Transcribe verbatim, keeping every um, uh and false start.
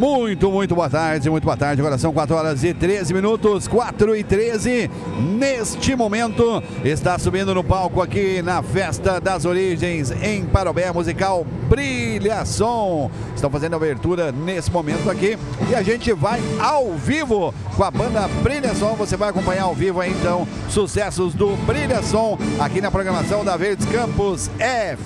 Muito, muito boa tarde, muito boa tarde. Agora são quatro horas e treze minutos, quatro e treze. Neste momento, está subindo no palco aqui na Festa das Origens, em Parobé, musical Brilhação. Estão fazendo a abertura nesse momento aqui e a gente vai ao vivo com a banda Brilhação. Você vai acompanhar ao vivo aí, então, sucessos do Brilhação aqui na programação da Verdes Campos F